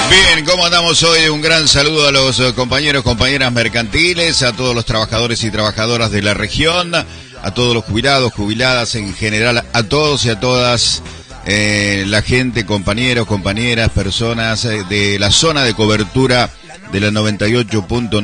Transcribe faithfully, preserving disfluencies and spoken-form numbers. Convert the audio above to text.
Bien, ¿cómo andamos hoy? Un gran saludo a los compañeros, compañeras mercantiles, a todos los trabajadores y trabajadoras de la región, a todos los jubilados, jubiladas en general, a todos y a todas eh, la gente, compañeros, compañeras, personas eh, de la zona de cobertura de la noventa y ocho punto nueve.